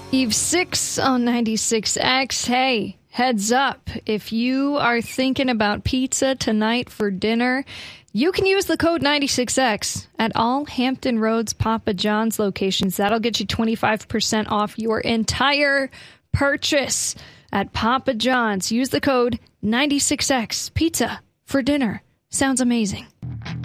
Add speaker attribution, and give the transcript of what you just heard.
Speaker 1: Eve 6 on 96X. Hey, heads up. If you are thinking about pizza tonight for dinner, you can use the code 96X at all Hampton Roads Papa John's locations. That'll get you 25% off your entire purchase at Papa John's. Use the code 96X. Pizza for dinner. Sounds amazing.